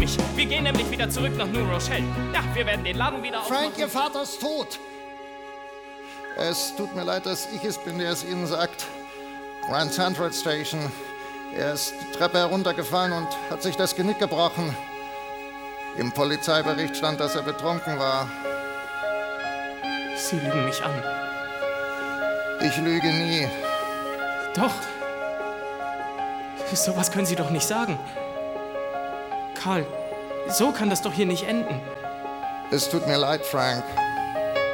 mich. Wir gehen nämlich wieder zurück nach New Rochelle. Ja, wir werden den Laden wieder aufmachen. Frank, Ihr Vater ist tot. Es tut mir leid, dass ich es bin, der es Ihnen sagt. Grand Central Station. Er ist die Treppe heruntergefallen und hat sich das Genick gebrochen. Im Polizeibericht stand, dass er betrunken war. Sie lügen mich an. Ich lüge nie. Doch. Sowas können Sie doch nicht sagen. Karl, so kann das doch hier nicht enden. Es tut mir leid, Frank.